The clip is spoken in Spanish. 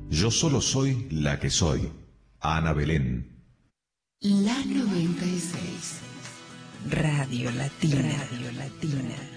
Yo solo soy la que soy. Ana Belén. La 96. Radio Latina. Radio Latina.